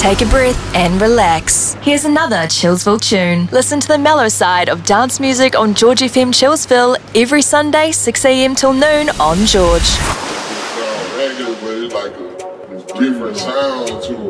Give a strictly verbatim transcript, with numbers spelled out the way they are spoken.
take a breath and relax. Here's another Chillsville tune. Listen to the mellow side of dance music on George F M Chillsville every Sunday, six a m till noon on George. It's not regular, but it's like a different sound to it.